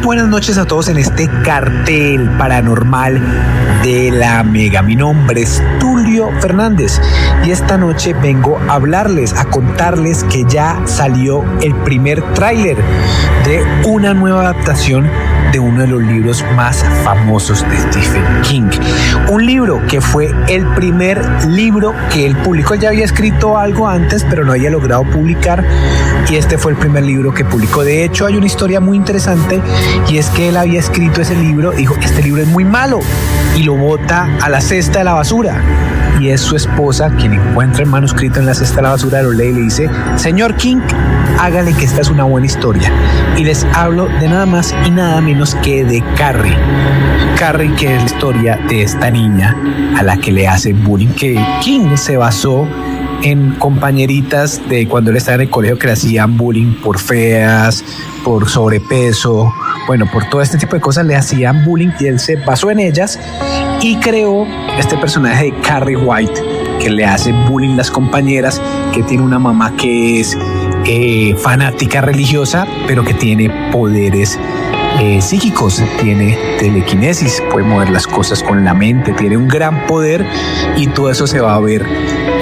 buenas noches a todos en este cartel paranormal de la Mega. Mi nombre es Tulio Fernández y esta noche vengo a hablarles, a contarles que ya salió el primer tráiler de una nueva adaptación de uno de los libros más famosos de Stephen King. Un libro que fue el primer libro que él publicó. Él ya había escrito algo antes, pero no había logrado publicar, y este fue el primer libro que publicó. De hecho, hay una historia muy interesante, y es que él había escrito ese libro, dijo, este libro es muy malo, y lo bota a la cesta de la basura. Y es su esposa quien encuentra el manuscrito en la cesta de la basura, lo lee y le dice: señor King, hágale que esta es una buena historia. Y les hablo de nada más y nada menos que de Carrie. Carrie, que es la historia de esta niña a la que le hacen bullying, que King se basó en compañeritas de cuando él estaba en el colegio que le hacían bullying por feas, por sobrepeso, bueno, por todo este tipo de cosas le hacían bullying, y él se basó en ellas y creó este personaje de Carrie White, que le hace bullying las compañeras, que tiene una mamá que es fanática religiosa, pero que tiene poderes psíquicos, tiene telequinesis, puede mover las cosas con la mente, tiene un gran poder, y todo eso se va a ver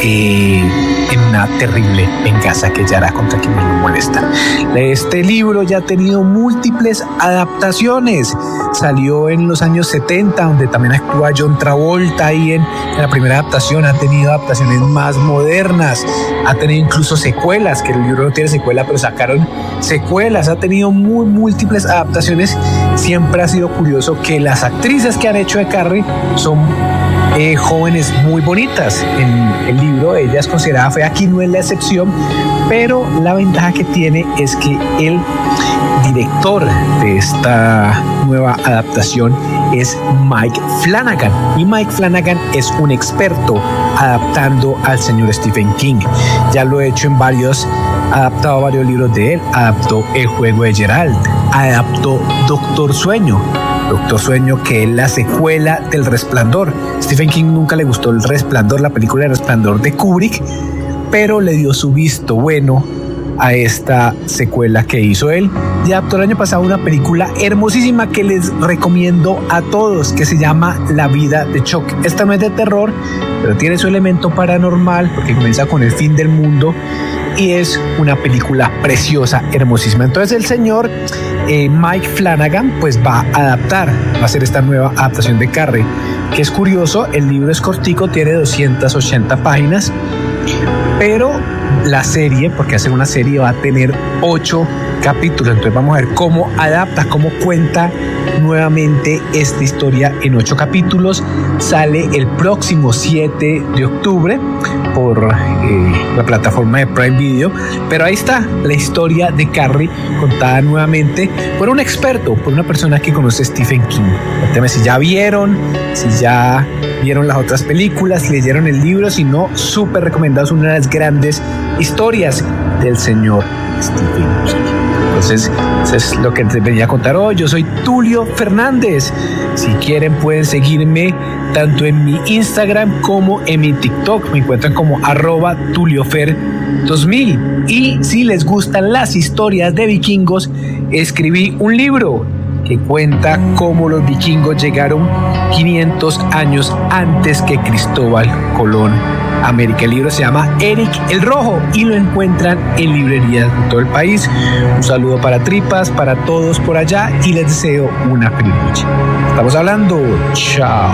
en una terrible venganza que ella hará contra quienes lo molestan. Este libro ya ha tenido múltiples adaptaciones. Salió en los años 70, donde también actúa John Travolta ahí en la primera adaptación. Ha tenido adaptaciones más modernas, ha tenido incluso secuelas, que el libro no tiene secuela, pero sacaron secuelas. Ha tenido múltiples adaptaciones. Siempre ha sido curioso que las actrices que han hecho de Carrie son jóvenes muy bonitas. En el libro ella es considerada fea, aquí no es la excepción, pero la ventaja que tiene es que el director de esta nueva adaptación es Mike Flanagan, y Mike Flanagan es un experto adaptando al señor Stephen King. Ya lo he hecho en ha adaptado varios libros de él. Adaptó El juego de Geralt, adaptó Doctor Sueño, que es la secuela del Resplandor. Stephen King nunca le gustó El Resplandor, la película El Resplandor de Kubrick, pero le dio su visto bueno a esta secuela que hizo él. Y adaptó el año pasado una película hermosísima que les recomiendo a todos, que se llama La vida de Chuck. Esta no es de terror, pero tiene su elemento paranormal, porque comienza con el fin del mundo, y es una película preciosa, hermosísima. Entonces el señor Mike Flanagan pues va a hacer esta nueva adaptación de Carrie, que es curioso. El libro es cortico, tiene 280 páginas, pero la serie, porque hacer una serie, va a tener 8 capítulos. Entonces vamos a ver cómo adapta, cómo cuenta nuevamente esta historia en 8 capítulos. Sale el próximo 7 de octubre por la plataforma de Prime Video, pero ahí está la historia de Carrie contada nuevamente por un experto, por una persona que conoce a Stephen King. Cuéntame si ya vieron las otras películas, si leyeron el libro. Si no, súper recomendado, es una de las grandes historias del señor Stephen King. Entonces, eso es lo que les venía a contar hoy. Yo soy Tulio Fernández. Si quieren, pueden seguirme tanto en mi Instagram como en mi TikTok. Me encuentran como @TulioFer2000. Y si les gustan las historias de vikingos, escribí un libro que cuenta cómo los vikingos llegaron 500 años antes que Cristóbal Colón a América. El libro se llama Eric el Rojo y lo encuentran en librerías de todo el país. Un saludo para Tripas, para todos por allá, y les deseo una feliz noche. Estamos hablando. Chao.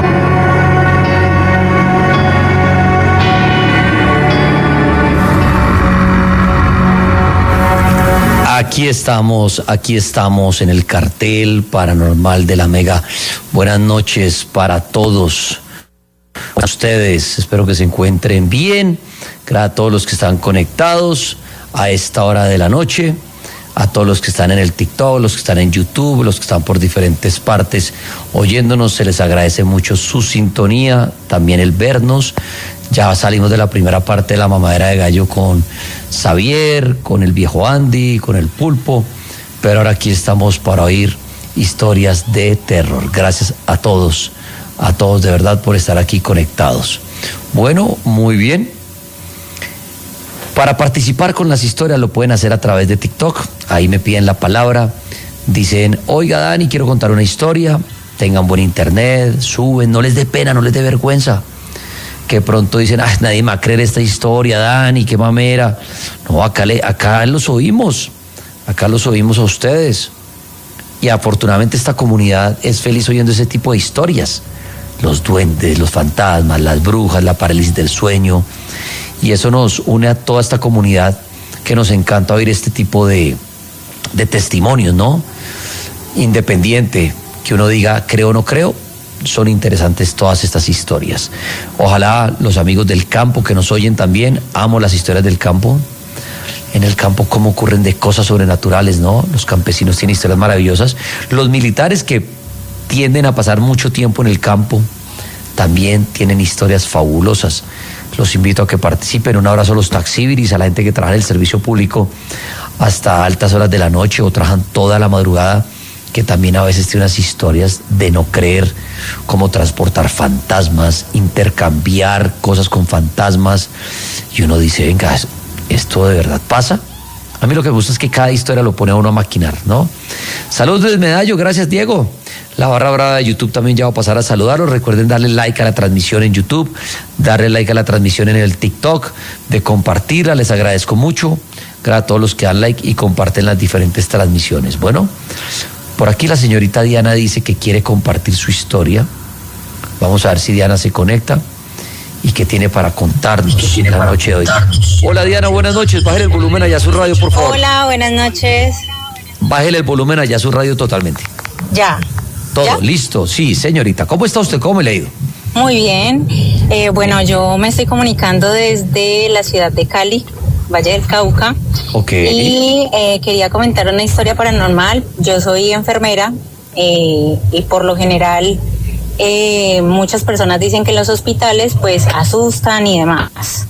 Aquí estamos en el cartel paranormal de la Mega. Buenas noches para todos. A ustedes, espero que se encuentren bien. Gracias a todos los que están conectados a esta hora de la noche, a todos los que están en el TikTok, los que están en YouTube, los que están por diferentes partes oyéndonos. Se les agradece mucho su sintonía, también el vernos. Ya salimos de la primera parte de la mamadera de gallo con Xavier, con el viejo Andy, con el Pulpo, pero ahora aquí estamos para oír historias de terror. Gracias a todos de verdad por estar aquí conectados. Bueno, muy bien. Para participar con las historias lo pueden hacer a través de TikTok. Ahí me piden la palabra Dicen, oiga Dani, quiero contar una historia, tengan buen internet, suben, no les dé pena, no les dé vergüenza. Que pronto dicen, nadie me va a creer esta historia, Dani, qué mamera. No, acá los oímos a ustedes. Y afortunadamente esta comunidad es feliz oyendo ese tipo de historias. Los duendes, los fantasmas, las brujas, la parálisis del sueño. Y eso nos une a toda esta comunidad que nos encanta oír este tipo de testimonios, ¿no? Independiente que uno diga creo o no creo, son interesantes todas estas historias. Ojalá los amigos del campo que nos oyen también, amo las historias del campo. En el campo cómo ocurren de cosas sobrenaturales, ¿no? Los campesinos tienen historias maravillosas. Los militares que tienden a pasar mucho tiempo en el campo también tienen historias fabulosas. Los invito a que participen. Un abrazo a los taxíbiris, a la gente que trabaja en el servicio público hasta altas horas de la noche o trabajan toda la madrugada, que también a veces tienen unas historias de no creer, como transportar fantasmas, intercambiar cosas con fantasmas. Y uno dice, venga, ¿esto de verdad pasa? A mí lo que me gusta es que cada historia lo pone a uno a maquinar, ¿no? Saludos desde Medallo, gracias Diego. La barra brava de YouTube también ya va a pasar a saludarlos. Recuerden darle like a la transmisión en YouTube, darle like a la transmisión en el TikTok, de compartirla, les agradezco mucho. Gracias a todos los que dan like y comparten las diferentes transmisiones. Bueno, por aquí la señorita Diana dice que quiere compartir su historia. Vamos a ver si Diana se conecta y qué tiene para contarnos en la noche de hoy. Hola Diana, buenas noches. Bájale el volumen allá a su radio, por favor. Hola, buenas noches. Bájale el volumen allá a su radio totalmente. Ya. Todo, ¿Ya? listo. Sí, señorita. ¿Cómo está usted? ¿Cómo me le ha ido? Muy bien. Bueno, yo me estoy comunicando desde la ciudad de Cali, Valle del Cauca. Ok. Y quería comentar una historia paranormal. Yo soy enfermera y por lo general muchas personas dicen que los hospitales pues asustan y demás.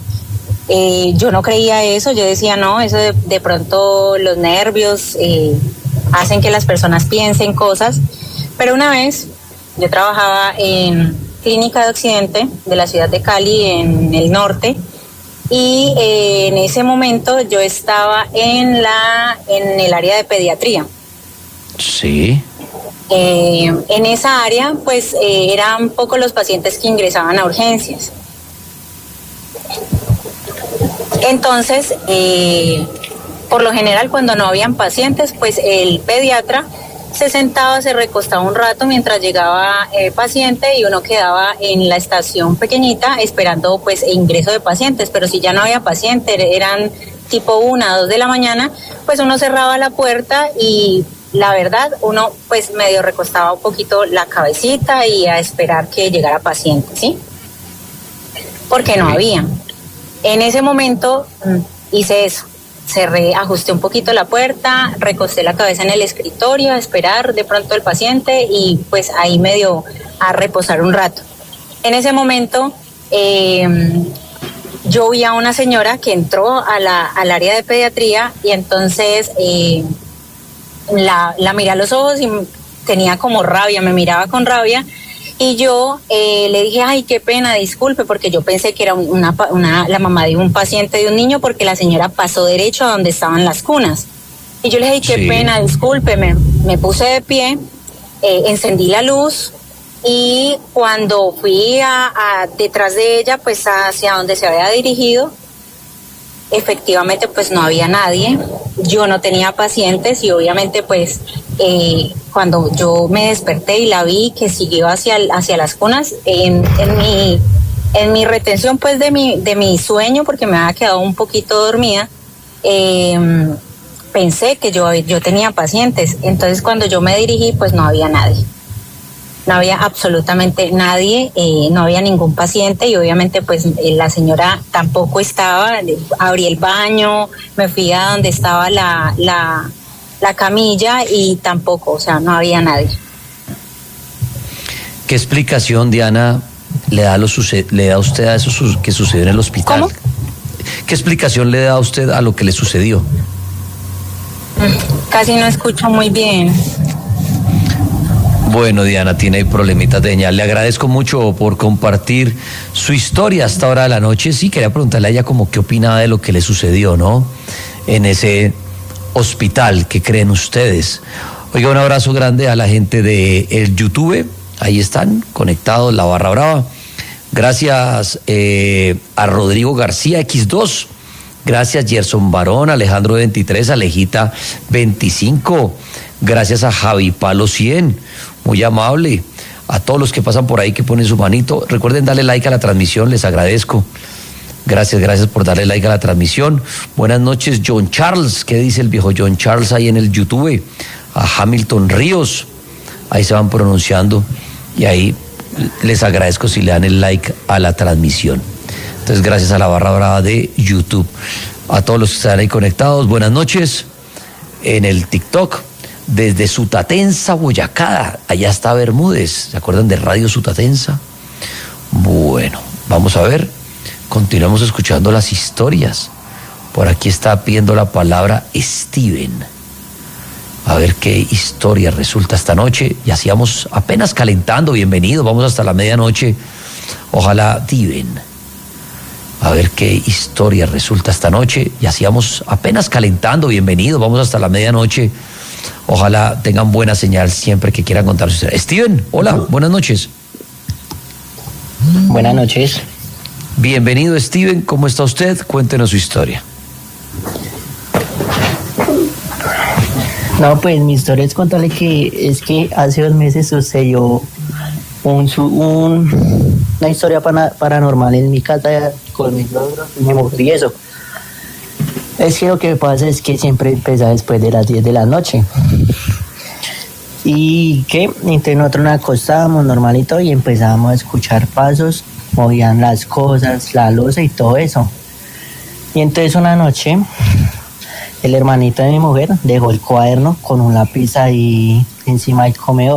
Yo no creía eso, yo decía no, eso de pronto los nervios hacen que las personas piensen cosas. Pero una vez yo trabajaba en Clínica de Occidente de la ciudad de Cali, en el norte, y en ese momento yo estaba en el área de pediatría. Sí. En esa área, pues eran pocos los pacientes que ingresaban a urgencias. Entonces, por lo general, cuando no habían pacientes, pues el pediatra se sentaba, se recostaba un rato mientras llegaba el paciente y uno quedaba en la estación pequeñita esperando pues el ingreso de pacientes, pero si ya no había paciente, eran tipo 1, 2 de la mañana, pues uno cerraba la puerta y la verdad uno pues medio recostaba un poquito la cabecita y a esperar que llegara paciente, ¿sí? Porque no había. En ese momento hice eso. Ajusté un poquito la puerta, recosté la cabeza en el escritorio a esperar de pronto el paciente y pues ahí me dio a reposar un rato. En ese momento yo vi a una señora que entró al área de pediatría y entonces la miré a los ojos y tenía como rabia, me miraba con rabia. Y yo le dije, ay, qué pena, disculpe, porque yo pensé que era la mamá de un paciente de un niño, porque la señora pasó derecho a donde estaban las cunas. Y yo le dije, qué pena, discúlpeme. Me puse de pie, encendí la luz y cuando fui detrás de ella, pues hacia donde se había dirigido, efectivamente pues no había nadie. Yo no tenía pacientes y obviamente pues cuando yo me desperté y la vi que siguió hacia las cunas, en mi retención pues de mi sueño, porque me había quedado un poquito dormida, pensé que yo tenía pacientes. Entonces cuando yo me dirigí pues no había nadie. No había absolutamente nadie, no había ningún paciente y obviamente pues la señora tampoco estaba. Abrí el baño, me fui a donde estaba la camilla y tampoco, o sea, no había nadie. ¿Qué explicación, Diana, le da a usted a eso que sucedió en el hospital? ¿Cómo? ¿Qué explicación le da a usted a lo que le sucedió? Casi no escucho muy bien. Bueno, Diana, tiene ahí problemitas de señal. Le agradezco mucho por compartir su historia hasta ahora de la noche. Sí, quería preguntarle a ella como qué opinaba de lo que le sucedió, ¿no? En ese hospital, ¿qué creen ustedes? Oiga, un abrazo grande a la gente de el YouTube. Ahí están conectados, la barra brava. Gracias a Rodrigo García X2. Gracias Gerson Barón, Alejandro 23, Alejita 25. Gracias a Javi Palo 100. Muy amable. A todos los que pasan por ahí que ponen su manito. Recuerden darle like a la transmisión, les agradezco. Gracias por darle like a la transmisión. Buenas noches, John Charles. ¿Qué dice el viejo John Charles ahí en el YouTube? A Hamilton Ríos. Ahí se van pronunciando y ahí les agradezco si le dan el like a la transmisión. Entonces, gracias a la barra brava de YouTube. A todos los que están ahí conectados, buenas noches. En el TikTok, desde Sutatensa, Boyacá, allá está Bermúdez. ¿Se acuerdan de Radio Sutatensa? Bueno, vamos a ver. Continuamos escuchando las historias. Por aquí está pidiendo la palabra Steven. A ver qué historia resulta esta noche. Y hacíamos apenas calentando. Bienvenido, vamos hasta la medianoche. Ojalá Steven. A ver qué historia resulta esta noche. Y hacíamos apenas calentando. Bienvenido, vamos hasta la medianoche. Ojalá tengan buena señal siempre que quieran contar su historia. Steven, hola, buenas noches. Buenas noches. Bienvenido, Steven. ¿Cómo está usted? Cuéntenos su historia. No, pues mi historia es contarle que hace 2 meses sucedió una historia paranormal en mi casa con mis logros y mi mujer y eso. Es que lo que pasa es que siempre empieza después de las 10 de la noche. Y que entre nosotros nos acostábamos normalito y empezábamos a escuchar pasos, movían las cosas, la loza y todo eso. Y entonces una noche el hermanito de mi mujer dejó el cuaderno con un lápiz ahí encima del comedor.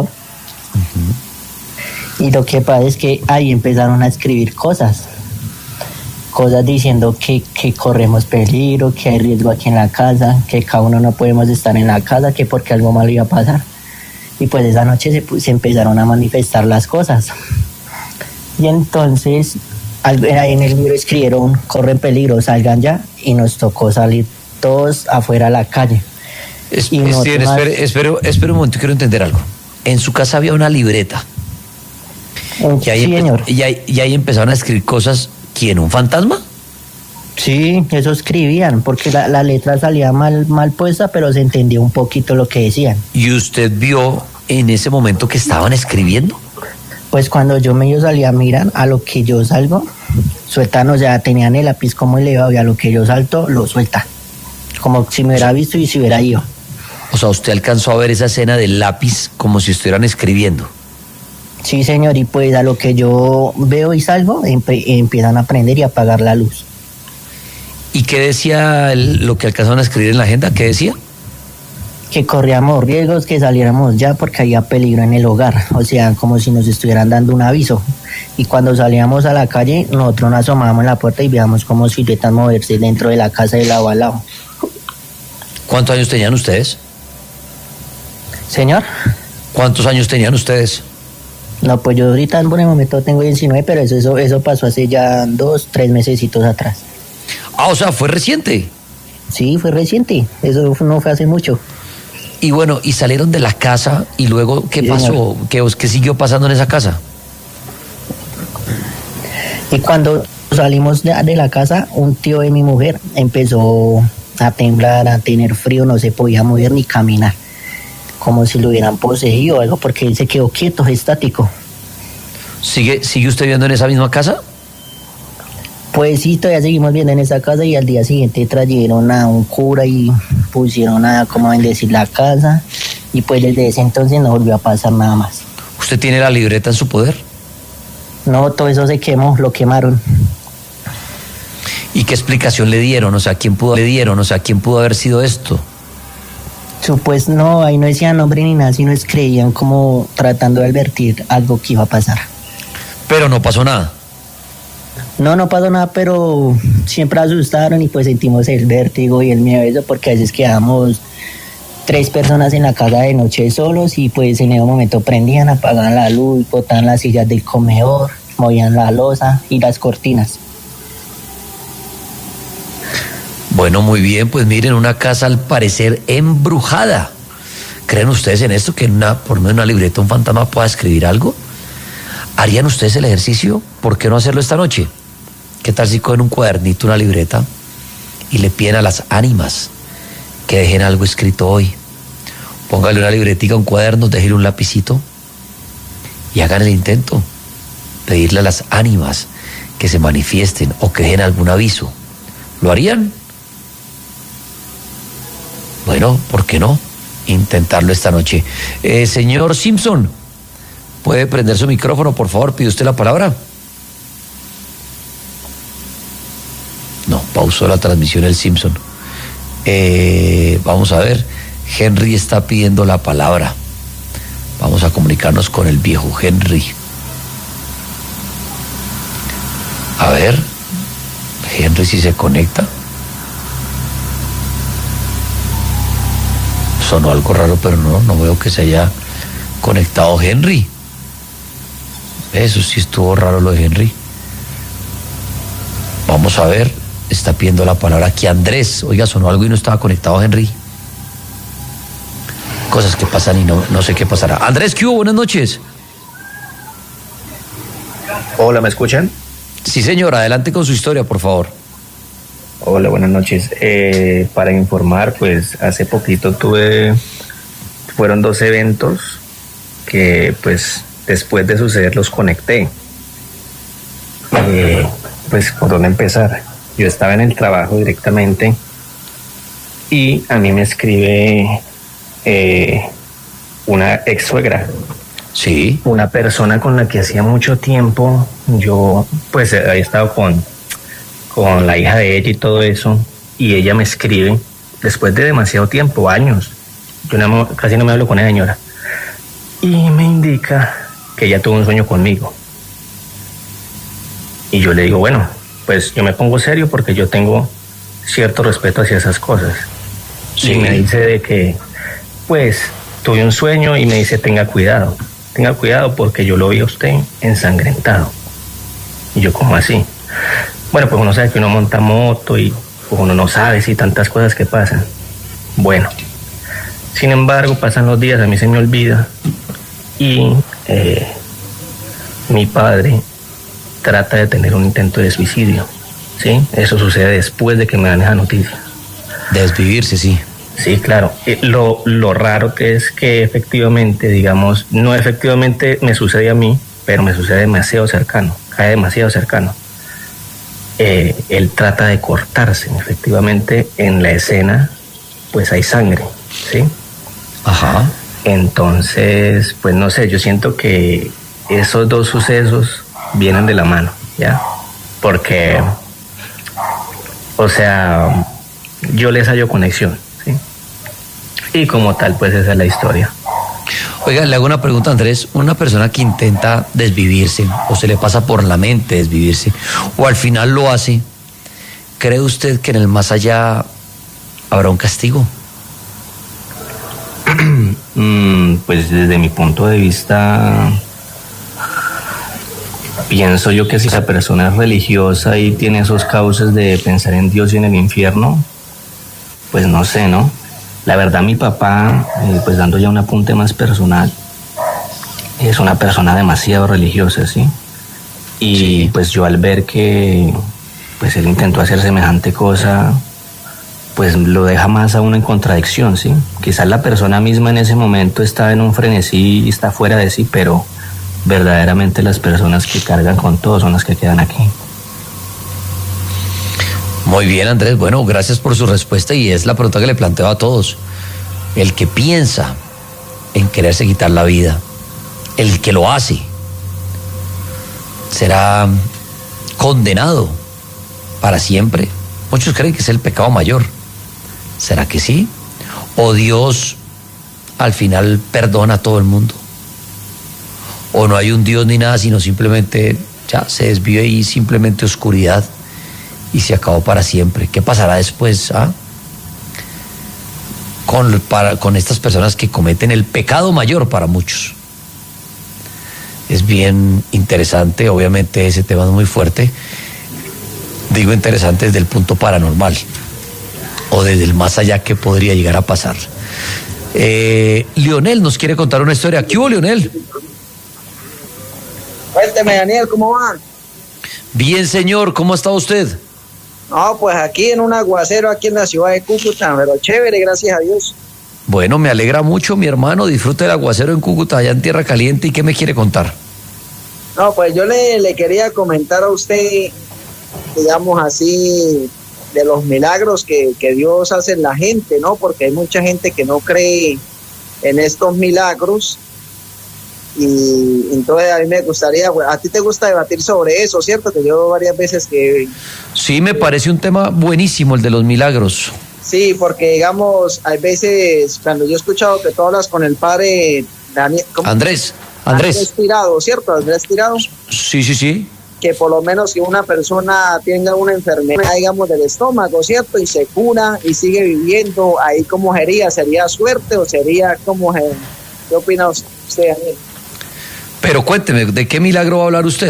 Y lo que pasa es que ahí empezaron a escribir cosas diciendo que corremos peligro, que hay riesgo aquí en la casa, que cada uno no podemos estar en la casa, que porque algo malo iba a pasar. Y pues esa noche se empezaron a manifestar las cosas. Y entonces ahí en el libro escribieron, corren peligro, salgan ya, y nos tocó salir todos afuera a la calle. Espera un momento, quiero entender algo. En su casa había una libreta. Sí, señor. Y ahí empezaron a escribir cosas. ¿Quién? ¿Un fantasma? Sí, eso escribían, porque la letra salía mal puesta, pero se entendía un poquito lo que decían. ¿Y usted vio en ese momento que estaban escribiendo? Pues cuando yo medio salía a mirar, a lo que yo salgo, sueltan, o sea, tenían el lápiz como elevado y a lo que yo salto, lo sueltan. Como si me hubiera visto y si hubiera ido. O sea, usted alcanzó a ver esa escena del lápiz como si estuvieran escribiendo. Sí, señor, y pues a lo que yo veo y salgo, empiezan a prender y apagar la luz. ¿Y qué decía lo que alcanzaron a escribir en la agenda? ¿Qué decía? Que corríamos riesgos, que saliéramos ya porque había peligro en el hogar. O sea, como si nos estuvieran dando un aviso. Y cuando salíamos a la calle, nosotros nos asomábamos en la puerta y veíamos como siluetas moverse dentro de la casa de lado a lado. ¿Cuántos años tenían ustedes? Señor. ¿Cuántos años tenían ustedes? No, pues yo ahorita por el momento tengo 19, pero eso pasó hace ya 2, 3 mesecitos atrás. Ah, o sea, fue reciente. Sí, fue reciente, eso no fue hace mucho. Y bueno, y salieron de la casa y luego, ¿qué pasó? ¿Qué siguió pasando en esa casa? Y cuando salimos de la casa, un tío de mi mujer empezó a temblar, a tener frío, no se podía mover ni caminar, como si lo hubieran poseído o algo, porque él se quedó quieto, estático. ¿Sigue usted viviendo en esa misma casa? Pues sí, todavía seguimos viendo en esa casa y al día siguiente trajeron a un cura y pusieron a como bendecir la casa y pues desde ese entonces no volvió a pasar nada más. ¿Usted tiene la libreta en su poder? No, todo eso se quemó, lo quemaron. ¿Y qué explicación le dieron? O sea, ¿quién pudo haber sido esto? Pues no, ahí no decían nombre ni nada, sino creían como tratando de advertir algo que iba a pasar. Pero no pasó nada. No pasó nada, pero siempre asustaron y pues sentimos el vértigo y el miedo de eso, porque a veces quedamos 3 personas en la casa de noche solos y pues en ese momento prendían, apagaban la luz, botaban las sillas del comedor, movían la loza y las cortinas. Bueno, muy bien, pues miren, una casa al parecer embrujada. ¿Creen ustedes en esto, que por medio de una libreta un fantasma pueda escribir algo? ¿Harían ustedes el ejercicio? ¿Por qué no hacerlo esta noche? ¿Qué tal si cogen un cuadernito, una libreta y le piden a las ánimas que dejen algo escrito hoy? Póngale una libretica, un cuaderno, déjenle un lapicito y hagan el intento. Pedirle a las ánimas que se manifiesten o que dejen algún aviso. ¿Lo harían? Bueno, ¿por qué no? Intentarlo esta noche. Señor Simpson, ¿puede prender su micrófono, por favor? ¿Pide usted la palabra? No, pausó la transmisión el Simpson. Vamos a ver. Henry está pidiendo la palabra. Vamos a comunicarnos con el viejo Henry. A ver, Henry, si se conecta. Sonó algo raro, pero no veo que se haya conectado Henry. Eso sí estuvo raro lo de Henry. Vamos a ver, está pidiendo la palabra aquí Andrés. Oiga, sonó algo y no estaba conectado Henry. Cosas que pasan y no sé qué pasará. Andrés, ¿qué hubo? Buenas noches. Hola, ¿me escuchan? Sí, señor, adelante con su historia, por favor. Hola, buenas noches. Para informar, pues hace poquito fueron 2 eventos que pues después de suceder los conecté. Pues por dónde empezar. Yo estaba en el trabajo directamente y a mí me escribe una ex suegra. Sí. Una persona con la que hacía mucho tiempo yo pues había estado con la hija de ella y todo eso, y ella me escribe después de demasiado tiempo, años. Yo casi no me hablo con esa señora, y me indica que ella tuvo un sueño conmigo. Y yo le digo, bueno, pues yo me pongo serio porque yo tengo cierto respeto hacia esas cosas. Sí. Y me dice de que pues tuve un sueño, y me dice tenga cuidado porque yo lo vi a usted ensangrentado. Y yo, ¿cómo así? Bueno, pues uno sabe que uno monta moto y pues uno no sabe si tantas cosas que pasan. Bueno, sin embargo, pasan los días, a mí se me olvida, y mi padre trata de tener un intento de suicidio, ¿sí? Eso sucede después de que me dan esa noticia. De desvivirse, sí. Sí, claro. Lo raro que es que efectivamente, digamos, no efectivamente me sucede a mí, pero me sucede demasiado cercano, cae demasiado cercano. Él trata de cortarse, efectivamente en la escena pues hay sangre, ¿sí? Ajá. Entonces, pues no sé, yo siento que esos 2 sucesos vienen de la mano, ¿ya? Porque, o sea, yo les hallo conexión, ¿sí? Y como tal, pues esa es la historia. Oiga, le hago una pregunta, Andrés. Una persona que intenta desvivirse, o se le pasa por la mente desvivirse, o al final lo hace, ¿cree usted que en el más allá habrá un castigo? Pues desde mi punto de vista, pienso yo que si esa persona es religiosa y tiene esos cauces de pensar en Dios y en el infierno, pues no sé, ¿no? La verdad, mi papá, pues dando ya un apunte más personal, es una persona demasiado religiosa, ¿sí? Y sí, pues yo al ver que pues él intentó hacer semejante cosa, pues lo deja más a uno en contradicción, ¿sí? Quizás la persona misma en ese momento está en un frenesí y está fuera de sí, pero verdaderamente las personas que cargan con todo son las que quedan aquí. Muy bien, Andrés. Bueno, gracias por su respuesta, y es la pregunta que le planteo a todos. El que piensa en quererse quitar la vida, el que lo hace, ¿será condenado para siempre? Muchos creen que es el pecado mayor. ¿Será que sí? ¿O Dios al final perdona a todo el mundo? ¿O no hay un Dios ni nada, sino simplemente ya se desvió y simplemente oscuridad y se acabó para siempre? ¿Qué pasará después? Con estas personas que cometen el pecado mayor para muchos. Es bien interesante, obviamente ese tema es muy fuerte. Digo interesante desde el punto paranormal o desde el más allá que podría llegar a pasar. Leonel nos quiere contar una historia. ¿Qué hubo, Leonel? Cuénteme, Daniel, ¿cómo va? Bien, señor, ¿cómo ha estado usted? No, pues aquí en un aguacero, aquí en la ciudad de Cúcuta, pero chévere, gracias a Dios. Bueno, me alegra mucho, mi hermano. Disfrute del aguacero en Cúcuta, allá en Tierra Caliente. ¿Y qué me quiere contar? No, pues yo le quería comentar a usted, digamos así, de los milagros que Dios hace en la gente, ¿no? Porque hay mucha gente que no cree en estos milagros. Y entonces a mí me gustaría, a ti te gusta debatir sobre eso, ¿cierto? Que yo varias veces que... Sí, me parece un tema buenísimo el de los milagros. Sí, porque digamos, hay veces, cuando yo he escuchado que tú hablas con el padre Daniel... Andrés Tirado, ¿cierto? Andrés Tirado. Sí. Que por lo menos si una persona tenga una enfermedad, digamos, del estómago, ¿cierto? Y se cura y sigue viviendo, ahí ¿cómo sería suerte o sería como... ¿Qué opina usted, Daniel? Pero cuénteme, ¿de qué milagro va a hablar usted?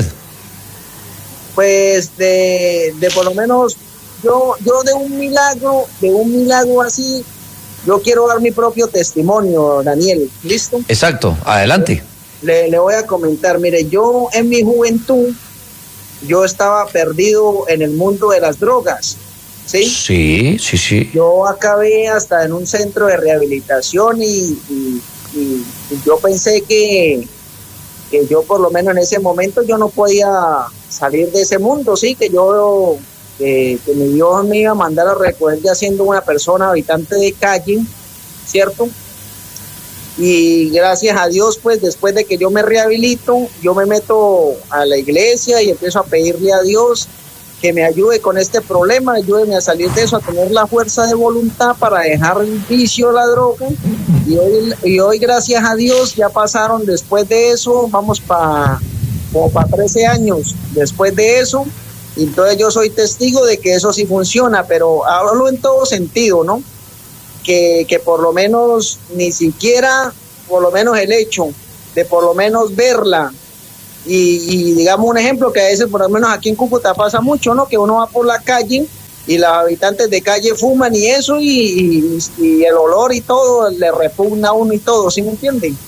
Pues de por lo menos yo de un milagro así, yo quiero dar mi propio testimonio, Daniel, ¿listo? Exacto, adelante. Le voy a comentar, mire, yo en mi juventud, yo estaba perdido en el mundo de las drogas, ¿sí? Sí. Yo acabé hasta en un centro de rehabilitación y yo pensé que yo por lo menos en ese momento yo no podía salir de ese mundo, sí, que mi Dios me iba a mandar a recoger ya siendo una persona habitante de calle, ¿cierto? Y gracias a Dios, pues después de que yo me rehabilito, yo me meto a la iglesia y empiezo a pedirle a Dios que me ayude con este problema, ayúdeme a salir de eso, a tener la fuerza de voluntad para dejar el vicio, la droga. Y hoy gracias a Dios, ya pasaron después de eso, vamos como para 13 años después de eso. Y entonces yo soy testigo de que eso sí funciona, pero hablo en todo sentido, ¿no? Que por lo menos ni siquiera, por lo menos el hecho de por lo menos verla. Y digamos un ejemplo que a veces por lo menos aquí en Cúcuta pasa mucho, ¿no? Que uno va por la calle y los habitantes de calle fuman y eso y el olor y todo le repugna a uno y todo, ¿sí me entienden?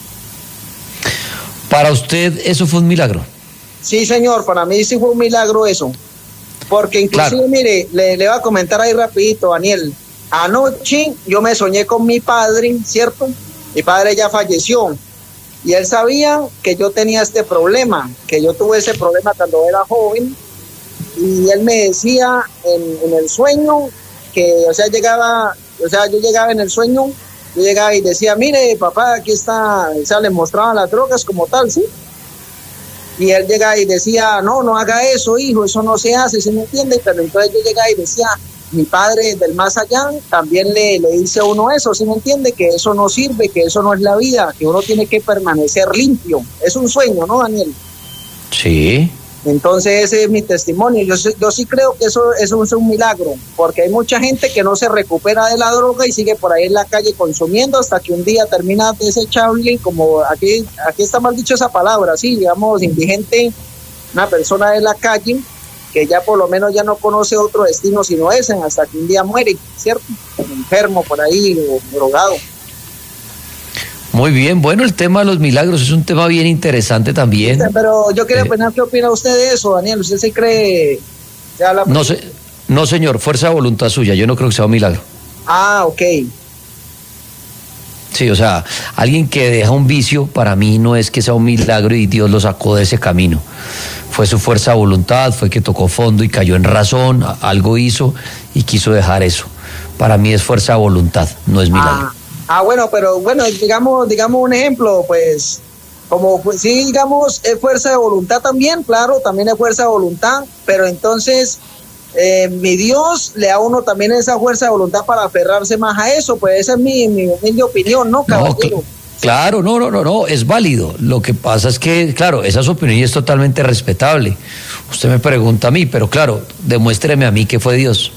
¿Para usted eso fue un milagro? Sí, señor, para mí sí fue un milagro eso. Porque inclusive, claro. Mire, le voy a comentar ahí rapidito, Daniel. Anoche yo me soñé con mi padre, ¿cierto? Mi padre ya falleció. Y él sabía que yo tenía este problema, que yo tuve ese problema cuando era joven. Y él me decía en el sueño que, yo llegaba en el sueño, yo llegaba y decía, mire, papá, aquí está, o sea, le mostraba las drogas como tal, ¿sí? Y él llegaba y decía, no haga eso, hijo, eso no se hace, ¿sí me entiende? Pero entonces yo llegaba y decía, mi padre del más allá también le dice a uno eso, ¿sí me entiende? Que eso no sirve, que eso no es la vida, que uno tiene que permanecer limpio. Es un sueño, ¿no, Daniel? Sí. Entonces ese es mi testimonio. Yo sí creo que eso es un milagro, porque hay mucha gente que no se recupera de la droga y sigue por ahí en la calle consumiendo hasta que un día termina desechable, como aquí está mal dicho esa palabra, sí, digamos, indigente, una persona de la calle que ya por lo menos ya no conoce otro destino sino ese, hasta que un día muere, ¿cierto? Enfermo por ahí o drogado. Muy bien, bueno, el tema de los milagros es un tema bien interesante también. Pero yo quería pensar, ¿qué opina usted de eso, Daniel? ¿Usted se cree? No, señor, fuerza de voluntad suya, yo no creo que sea un milagro. Ah, ok. Sí, o sea, alguien que deja un vicio, para mí no es que sea un milagro y Dios lo sacó de ese camino. Fue su fuerza de voluntad, fue que tocó fondo y cayó en razón, algo hizo y quiso dejar eso. Para mí es fuerza de voluntad, no es milagro. Bueno, pero bueno, digamos un ejemplo, pues, como pues, sí, digamos, es fuerza de voluntad también, claro, también es fuerza de voluntad, pero entonces mi Dios le da a uno también esa fuerza de voluntad para aferrarse más a eso, pues esa es mi humilde opinión, ¿no, caballero? No, claro, no, es válido. Lo que pasa es que, claro, esa es su opinión y es totalmente respetable. Usted me pregunta a mí, pero claro, demuéstreme a mí que fue Dios.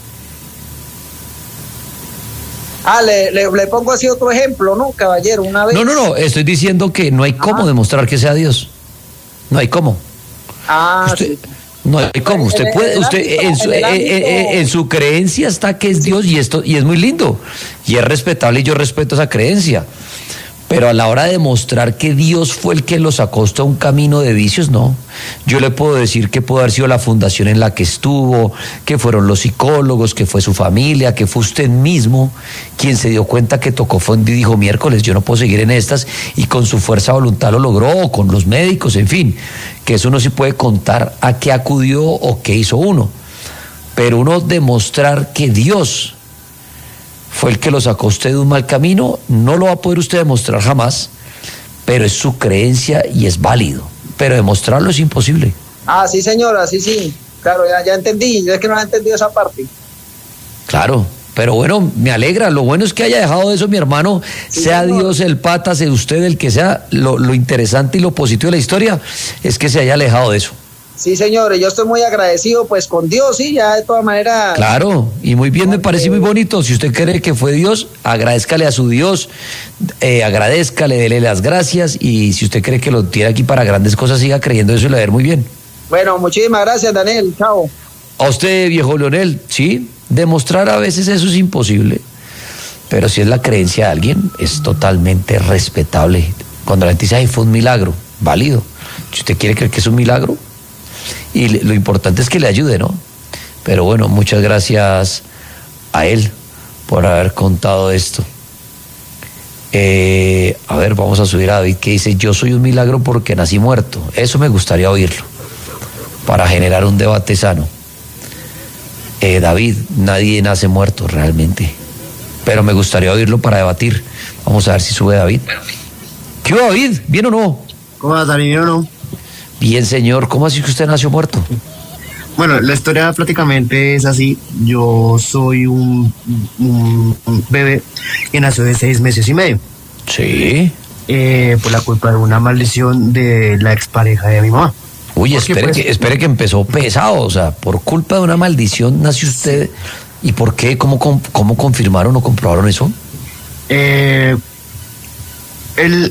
Le pongo así otro ejemplo, ¿no, caballero? Una vez... No, estoy diciendo que no hay cómo demostrar que sea Dios. No hay cómo. No hay cómo, usted puede, usted en su creencia está que es Dios y es muy lindo y es respetable y yo respeto esa creencia. Pero a la hora de demostrar que Dios fue el que los acostó a un camino de vicios, no. Yo le puedo decir que pudo haber sido la fundación en la que estuvo, que fueron los psicólogos, que fue su familia, que fue usted mismo quien se dio cuenta que tocó fondo y dijo, miércoles, yo no puedo seguir en estas, y con su fuerza de voluntad lo logró, o con los médicos, en fin, que eso no se puede contar a qué acudió o qué hizo uno. Pero uno demostrar que Dios fue el que lo sacó usted de un mal camino, no lo va a poder usted demostrar jamás, pero es su creencia y es válido. Pero demostrarlo es imposible. Ah, sí, señora, sí. Claro, ya entendí. Yo es que no he entendido esa parte. Claro, pero bueno, me alegra. Lo bueno es que haya dejado eso, mi hermano. Sí, sea señor. Dios, el pata, sea usted el que sea. Lo interesante y lo positivo de la historia es que se haya alejado de eso. Sí, señor, yo estoy muy agradecido pues con Dios, sí, ya de todas maneras. Claro, y muy bien, me parece muy bonito. Si usted cree que fue Dios, agradézcale a su Dios, agradézcale, dele las gracias, y si usted cree que lo tiene aquí para grandes cosas, siga creyendo eso y le va a ir muy bien. Bueno, muchísimas gracias, Daniel, chao. A usted, viejo Leonel, sí, demostrar a veces eso es imposible, pero si es la creencia de alguien, es totalmente respetable. Cuando la gente dice, ay, fue un milagro, válido. Si usted quiere creer que es un milagro, y lo importante es que le ayude, ¿no? Pero bueno, muchas gracias a él por haber contado esto. A ver, vamos a subir a David, que dice, yo soy un milagro porque nací muerto. Eso me gustaría oírlo, para generar un debate sano. David, nadie nace muerto realmente, pero me gustaría oírlo para debatir. Vamos a ver si sube David. ¿Qué hubo, David? ¿Bien o no? ¿Cómo va, Dani? ¿Bien o no? Bien, señor. ¿Cómo así que usted nació muerto? Bueno, la historia prácticamente es así. Yo soy un bebé que nació de 6 meses y medio. Sí. Por la culpa de una maldición de la expareja de mi mamá. Uy, espere que empezó pesado. O sea, por culpa de una maldición nació usted. ¿Y por qué? ¿Cómo confirmaron o comprobaron eso? Él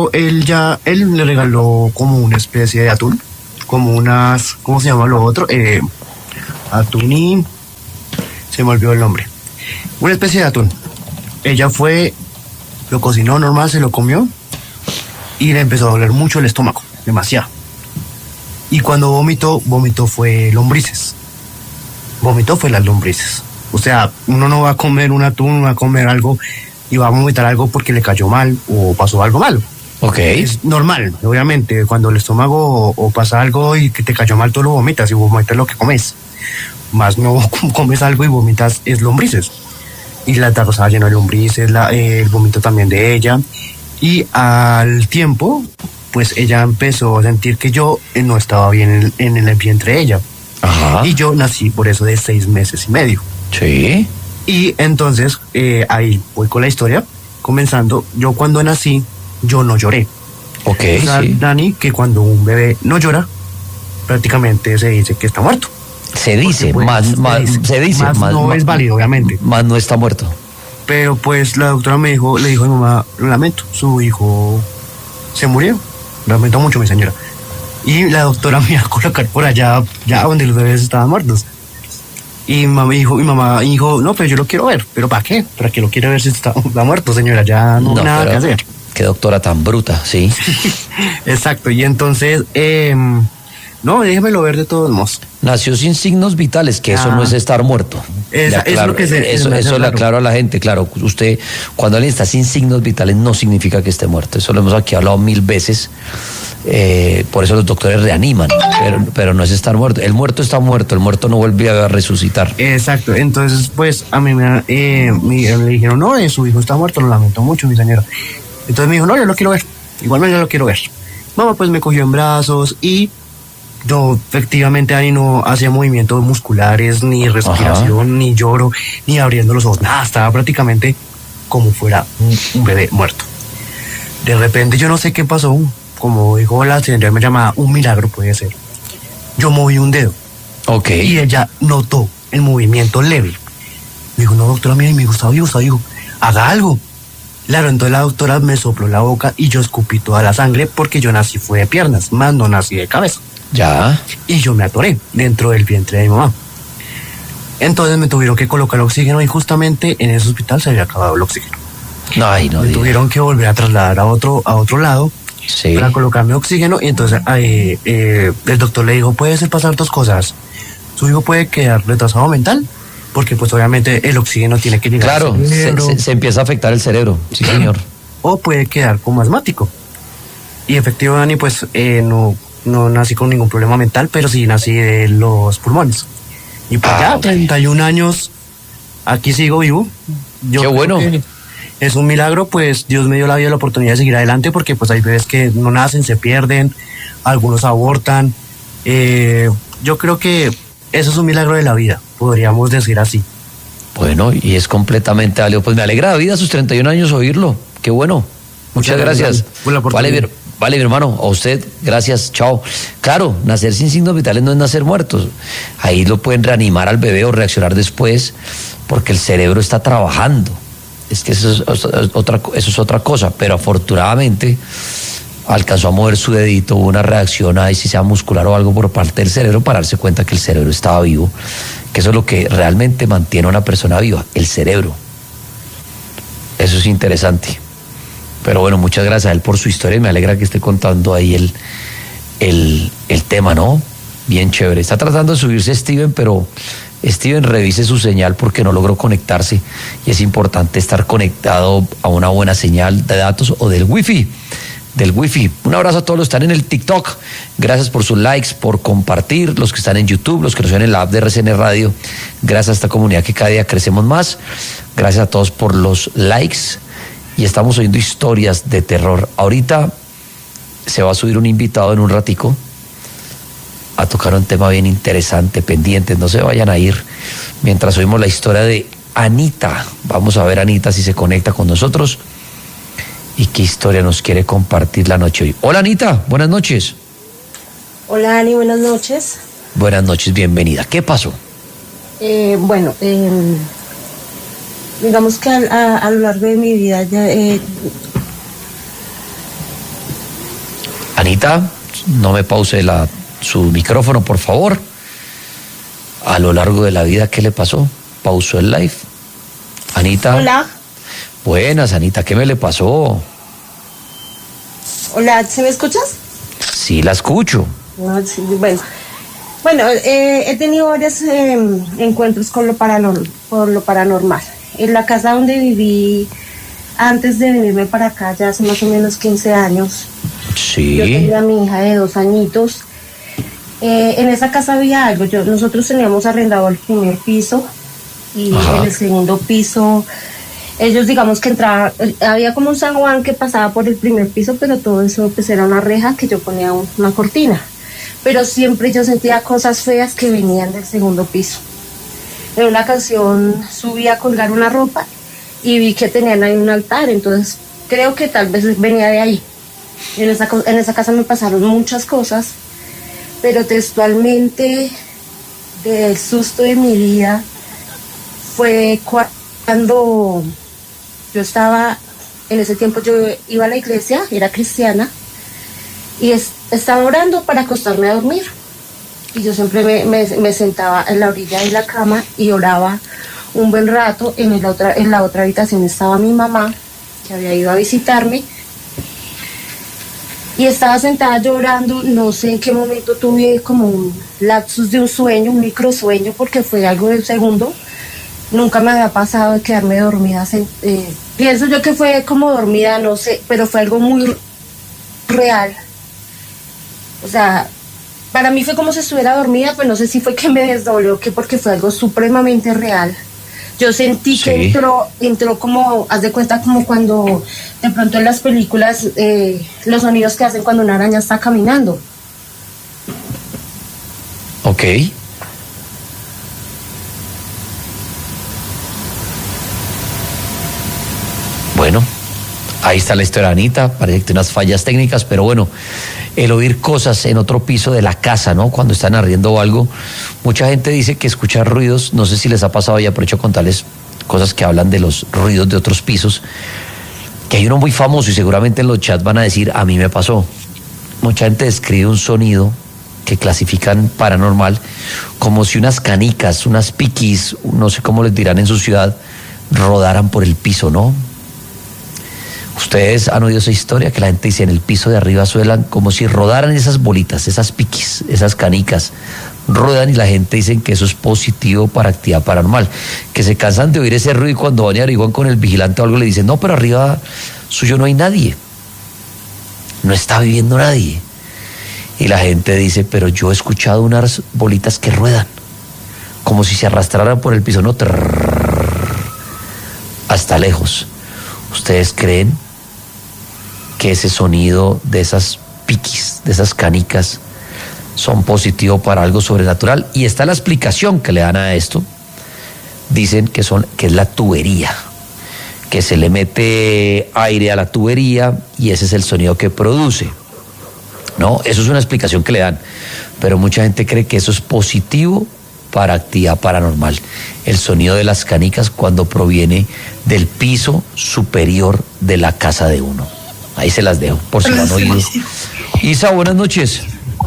le regaló como una especie de atún, como unas, ¿cómo se llama lo otro? Atún y se me olvidó el nombre. Una especie de atún. Ella fue, lo cocinó normal, se lo comió y le empezó a doler mucho el estómago, demasiado. Y cuando vomitó fue lombrices. Vomitó fue las lombrices. O sea, uno no va a comer un atún, va a comer algo y va a vomitar algo porque le cayó mal o pasó algo malo. Ok. Es normal, obviamente, cuando el estómago o pasa algo y que te cayó mal, tú lo vomitas y vomitas lo que comes. Más no comes algo y vomitas es lombrices. Y la taza estaba llena de lombrices, el vómito también de ella. Y al tiempo, pues ella empezó a sentir que yo no estaba bien en el vientre de ella. Ajá. Y yo nací por eso de 6 meses y medio. Sí. Y entonces, ahí voy con la historia, comenzando. Yo cuando nací, yo no lloré. Ok, o sea, sí. Dani, que cuando un bebé no llora, prácticamente se dice que está muerto. Se dice, pues, se dice. Más no es válido, obviamente. Más no está muerto. Pero pues la doctora le dijo a mi mamá, lo lamento, su hijo se murió. Lo lamento mucho, mi señora. Y la doctora me iba a colocar por allá, ya donde los bebés estaban muertos. Y mi mamá dijo, no, pero yo lo quiero ver. ¿Pero para qué? ¿Para qué lo quiere ver si está muerto, señora? Ya no hay nada que hacer. Qué doctora tan bruta, sí. Exacto, y entonces, no, déjemelo ver de todos modos. Nació sin signos vitales, que eso no es estar muerto. Eso le aclaro a la gente, claro. Usted, cuando alguien está sin signos vitales, no significa que esté muerto. Eso lo hemos aquí hablado 1000 veces. Por eso los doctores reaniman, pero no es estar muerto. El muerto está muerto, el muerto no vuelve a resucitar. Exacto, entonces pues a mí me dijeron, no, su hijo está muerto, lo lamento mucho, mi señora. Entonces me dijo, no, yo lo quiero ver, igualmente yo lo quiero ver. Mamá pues me cogió en brazos y yo efectivamente ahí no hacía movimientos musculares, ni respiración, Ajá. ni lloro, ni abriendo los ojos, nada, estaba prácticamente como fuera un bebé muerto. De repente yo no sé qué pasó, como dijo la señora, me llamaba un milagro, puede ser. Yo moví un dedo. Ok. Y ella notó el movimiento leve. Me dijo, no, doctora, mira, mi Gustavo, dijo, haga algo. Claro, entonces la doctora me sopló la boca y yo escupí toda la sangre porque yo nací fue de piernas, más no nací de cabeza. Ya. Y yo me atoré dentro del vientre de mi mamá. Entonces me tuvieron que colocar oxígeno y justamente en ese hospital se había acabado el oxígeno. Ay, no Me diga. tuvieron que volver a trasladar a otro lado Sí. para colocarme oxígeno y entonces el doctor le dijo, puede ser pasar dos cosas. Su hijo puede quedar retrasado mental porque pues obviamente el oxígeno tiene que llegar Claro, al cerebro, se empieza a afectar el cerebro. Sí, señor. o puede quedar como asmático. Y efectivamente pues no nací con ningún problema mental, pero sí nací de los pulmones. Y pues ya, ok. 31 años, aquí sigo vivo. Yo Qué creo bueno. que es un milagro, pues Dios me dio la vida y la oportunidad de seguir adelante, porque pues hay bebés que no nacen, se pierden, algunos abortan. Yo creo que eso es un milagro de la vida, podríamos decir así. Bueno, y es completamente válido. Pues me alegra la vida a sus 31 años oírlo. Qué bueno. Muchas gracias. por la oportunidad. Vale, mi hermano, a usted, gracias, chao. Claro, nacer sin signos vitales no es nacer muertos. Ahí lo pueden reanimar al bebé o reaccionar después, porque el cerebro está trabajando. Es que eso es otra cosa, pero afortunadamente alcanzó a mover su dedito, hubo una reacción ahí, si sea muscular o algo por parte del cerebro, para darse cuenta que el cerebro estaba vivo, que eso es lo que realmente mantiene a una persona viva, el cerebro. Eso es interesante. Pero bueno, muchas gracias a él por su historia y me alegra que esté contando ahí el tema, ¿no? Bien chévere. Está tratando de subirse Steven, pero Steven, revise su señal porque no logró conectarse y es importante estar conectado a una buena señal de datos o del wifi. Un abrazo a todos los que están en el TikTok. Gracias por sus likes, por compartir, los que están en YouTube, los que nos ven en la app de RCN Radio. Gracias a esta comunidad que cada día crecemos más. Gracias a todos por los likes. Y estamos oyendo historias de terror. Ahorita se va a subir un invitado en un ratico a tocar un tema bien interesante, pendientes, no se vayan a ir mientras oímos la historia de Anita. Vamos a ver a Anita si se conecta con nosotros y qué historia nos quiere compartir la noche hoy. Hola Anita, buenas noches. Hola Ani, buenas noches. Buenas noches, bienvenida. ¿Qué pasó? Digamos que a lo largo de mi vida ya, Anita, no me pause su micrófono, por favor. A lo largo de la vida, ¿qué le pasó? Pausó el live. Anita. Hola. Buenas, Anita, ¿qué me le pasó? Hola, ¿sí me escuchas? Sí, la escucho. No, sí, bueno, he tenido varios encuentros con lo paranormal. En la casa donde viví antes de venirme para acá, ya hace más o menos 15 años, Sí. yo tenía a mi hija de 2 añitos. En esa casa había algo. Nosotros teníamos arrendado el primer piso y Ajá. en el segundo piso, ellos digamos que entraban, había como un San Juan que pasaba por el primer piso, pero todo eso pues era una reja que yo ponía una cortina. Pero siempre yo sentía cosas feas que venían del segundo piso. En una ocasión subí a colgar una ropa y vi que tenían ahí un altar, entonces creo que tal vez venía de ahí. En esa casa me pasaron muchas cosas, pero textualmente del susto de mi vida fue cuando yo estaba, en ese tiempo yo iba a la iglesia, era cristiana, y estaba orando para acostarme a dormir. Y yo siempre me sentaba en la orilla de la cama y oraba un buen rato. En la otra habitación estaba mi mamá, que había ido a visitarme. Y estaba sentada llorando, no sé en qué momento tuve como un lapsus de un sueño, un microsueño, porque fue algo del segundo. Nunca me había pasado de quedarme dormida. Pienso yo que fue como dormida, no sé, pero fue algo muy real. O sea, para mí fue como si estuviera dormida, pues no sé si fue que me desdobló o qué, porque fue algo supremamente real. Yo sentí que entró como, haz de cuenta como cuando de pronto en las películas los sonidos que hacen cuando una araña está caminando. Ok. Bueno, ahí está la historia de Anita, parece que tiene unas fallas técnicas, pero bueno, el oír cosas en otro piso de la casa, ¿no? Cuando están arriendo algo, mucha gente dice que escuchar ruidos, no sé si les ha pasado, y aprovecho a contarles cosas que hablan de los ruidos de otros pisos, que hay uno muy famoso y seguramente en los chats van a decir, a mí me pasó. Mucha gente describe un sonido que clasifican paranormal como si unas canicas, unas piquis, no sé cómo les dirán en su ciudad, rodaran por el piso, ¿no? Ustedes han oído esa historia que la gente dice en el piso de arriba suelan como si rodaran esas bolitas, esas piquis, esas canicas, ruedan y la gente dice que eso es positivo para actividad paranormal, que se cansan de oír ese ruido y cuando van y averiguan con el vigilante o algo le dicen, no, pero arriba suyo no hay nadie, no está viviendo nadie. Y la gente dice, pero yo he escuchado unas bolitas que ruedan, como si se arrastraran por el piso, no, hasta lejos. ¿Ustedes creen que ese sonido de esas piquis, de esas canicas, son positivos para algo sobrenatural? Y está la explicación que le dan a esto. Dicen que es la tubería, que se le mete aire a la tubería y ese es el sonido que produce. No, eso es una explicación que le dan, pero mucha gente cree que eso es positivo para actividad paranormal. El sonido de las canicas cuando proviene del piso superior de la casa de uno. Ahí se las dejo, por si lo han oído. Isa, buenas noches.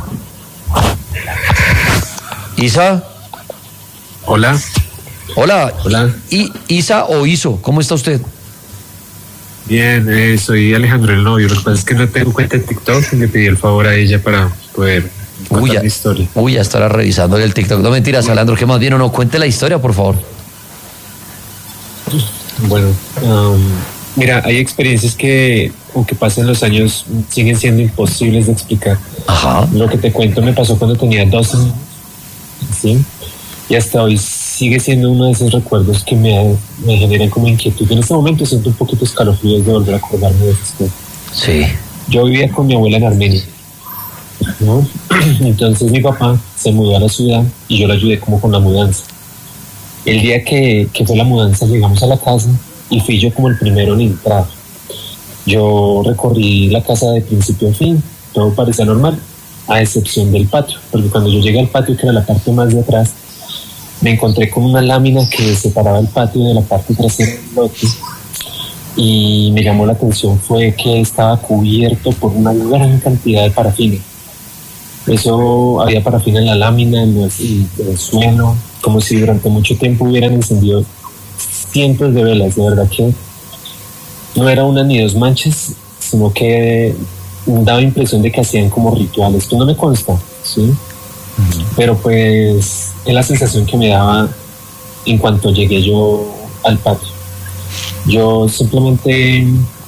Isa. Hola. Hola. Hola. Isa o Iso, ¿cómo está usted? Bien, soy Alejandro el novio. Lo que pasa es que no tengo cuenta de TikTok y le pedí el favor a ella para poder contar mi historia. Ya estará revisando el TikTok. No mentiras, Alejandro, que más bien o no, cuente la historia, por favor. Bueno, mira, hay experiencias que, aunque pasen los años, siguen siendo imposibles de explicar. Ajá. Lo que te cuento me pasó cuando tenía 12 años, ¿sí? Y hasta hoy sigue siendo uno de esos recuerdos que me generan como inquietud. En este momento siento un poquito escalofríos de volver a acordarme de esas cosas. Sí. Yo vivía con mi abuela en Armenia, ¿no? Entonces mi papá se mudó a la ciudad y yo le ayudé como con la mudanza. El día que fue la mudanza llegamos a la casa y fui yo como el primero en entrar. Yo recorrí la casa de principio a fin, todo parecía normal, a excepción del patio, porque cuando yo llegué al patio, que era la parte más de atrás, me encontré con una lámina que separaba el patio de la parte trasera del lote y me llamó la atención fue que estaba cubierto por una gran cantidad de parafina. Eso, había parafina en la lámina, en el suelo, como si durante mucho tiempo hubieran encendido cientos de velas. De verdad que no era una ni dos manchas, sino que daba impresión de que hacían como rituales. Esto no me consta, ¿sí? Pero pues es la sensación que me daba en cuanto llegué yo al patio. Yo simplemente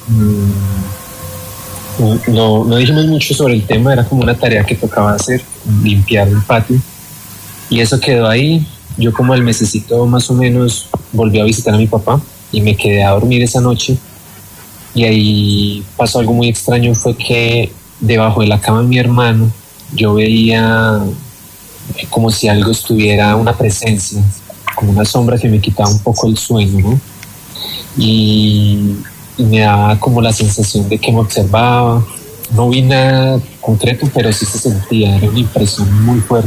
no dijimos mucho sobre el tema, era como una tarea que tocaba hacer, limpiar el patio, y eso quedó ahí. Yo como al mesecito más o menos volví a visitar a mi papá y me quedé a dormir esa noche, y ahí pasó algo muy extraño. Fue que debajo de la cama de mi hermano yo veía como si algo estuviera, una presencia, como una sombra que me quitaba un poco el sueño, ¿no? Y me daba como la sensación de que me observaba. No vi nada concreto, pero sí se sentía, era una impresión muy fuerte.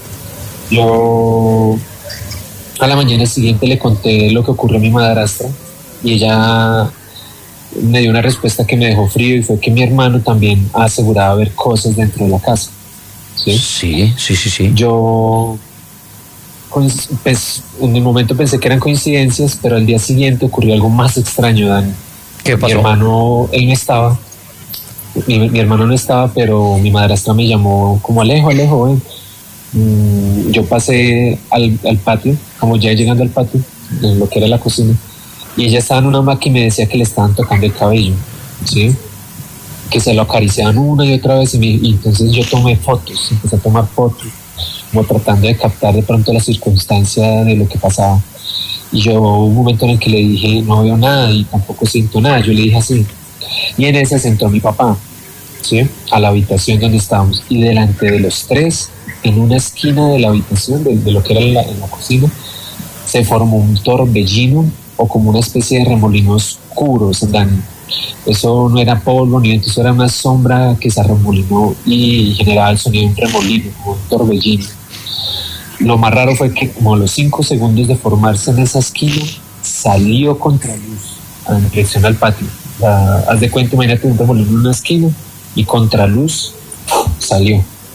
Yo a la mañana siguiente le conté lo que ocurrió a mi madrastra y ella me dio una respuesta que me dejó frío, y fue que mi hermano también aseguraba ver cosas dentro de la casa. Sí. Yo pues, en el momento pensé que eran coincidencias, pero al día siguiente ocurrió algo más extraño, Dani. ¿Qué pasó? Mi hermano, él no estaba. Mi hermano no estaba, pero mi madrastra me llamó como Alejo, ven. Yo pasé al patio, como ya llegando al patio, en lo que era la cocina, y ella estaba en una hamaca y me decía que le estaban tocando el cabello, ¿sí? Que se lo acariciaban una y otra vez, y entonces yo tomé fotos, empecé a tomar fotos, como tratando de captar de pronto la circunstancia de lo que pasaba. Y yo hubo un momento en el que le dije, no veo nada y tampoco siento nada. Yo le dije así, y en ese se entró mi papá, ¿sí? A la habitación donde estábamos, y delante de los tres, en una esquina de la habitación, de lo que era en la cocina, se formó un torbellino o como una especie de remolino oscuro, Dani. Eso no era polvo ni viento, eso era una sombra que se arremolinó y generaba el sonido de un remolino, como un torbellino. Lo más raro fue que como a los 5 segundos de formarse en esa esquina, salió contraluz en dirección al patio. Haz de cuenta, imagínate un remolino en una esquina y contraluz salió.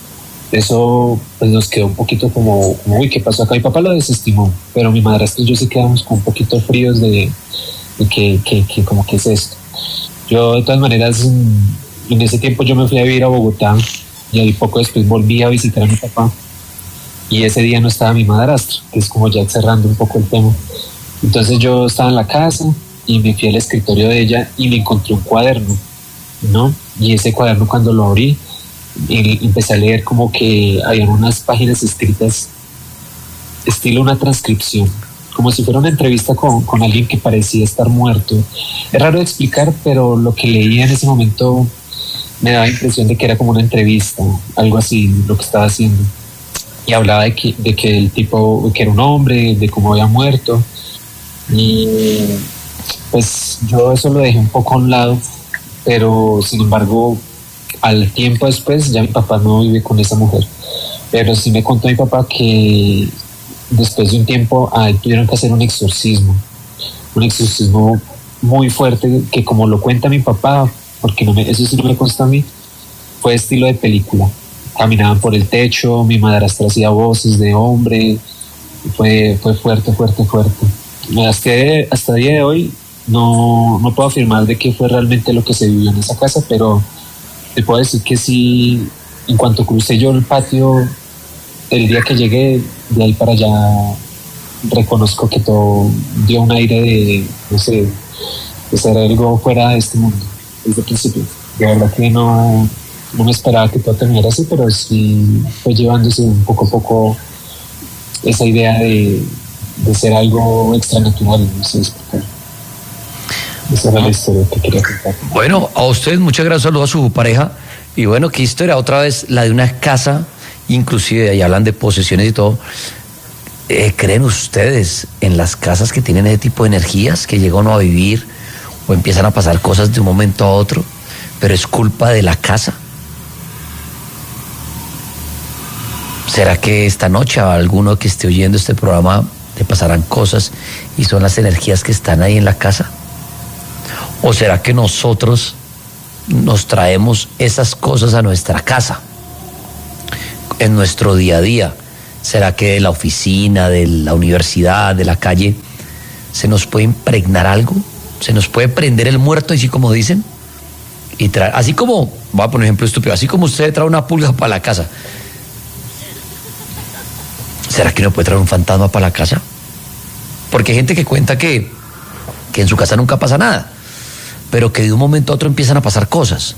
eso pues nos quedó un poquito como, uy, ¿qué pasó acá? Mi papá lo desestimó, pero mi madrastra y yo sí quedamos con un poquito fríos de que como que es esto. Yo de todas maneras en ese tiempo yo me fui a vivir a Bogotá y ahí poco después volví a visitar a mi papá y ese día no estaba mi madrastra, que es como ya cerrando un poco el tema. Entonces yo estaba en la casa y me fui al escritorio de ella y me encontré un cuaderno, ¿no? Y ese cuaderno cuando lo abrí y empecé a leer como que había unas páginas escritas estilo una transcripción, como si fuera una entrevista con alguien que parecía estar muerto. Es raro de explicar, pero lo que leía en ese momento me daba la impresión de que era como una entrevista, algo así, lo que estaba haciendo. Y hablaba de que el tipo, que era un hombre, de cómo había muerto. Y pues yo eso lo dejé un poco a un lado, pero sin embargo, al tiempo después ya mi papá no vive con esa mujer. Pero sí me contó mi papá que después de un tiempo a él tuvieron que hacer un exorcismo muy fuerte, que como lo cuenta mi papá, porque eso sí no me consta a mí, fue estilo de película. Caminaban por el techo, mi madrastra hacía voces de hombre, fue fuerte. Hasta el día de hoy no puedo afirmar de qué fue realmente lo que se vivió en esa casa, pero te puedo decir que sí, en cuanto crucé yo el patio, el día que llegué, de ahí para allá, reconozco que todo dio un aire de, no sé, de ser algo fuera de este mundo, desde el principio. De verdad que no me esperaba que todo terminara así, pero sí fue llevándose un poco a poco esa idea de ser algo extranatural, no sé explicar. Esa era la historia que quería contar. Bueno, a usted muchas gracias, saludos a su pareja. Y bueno, qué historia, otra vez la de una casa, inclusive ahí hablan de posesiones y todo. ¿Creen ustedes en las casas que tienen ese tipo de energías, que llega uno a vivir o empiezan a pasar cosas de un momento a otro, pero es culpa de la casa? ¿Será que esta noche a alguno que esté oyendo este programa le pasarán cosas y son las energías que están ahí en la casa? ¿O será que nosotros nos traemos esas cosas a nuestra casa, en nuestro día a día? ¿Será que de la oficina, de la universidad, de la calle, se nos puede impregnar algo? ¿Se nos puede prender el muerto, así como dicen? Y traer, así como, voy a poner un ejemplo estúpido, así como usted trae una pulga para la casa, ¿será que uno puede traer un fantasma para la casa? Porque hay gente que cuenta que en su casa nunca pasa nada, pero que de un momento a otro empiezan a pasar cosas.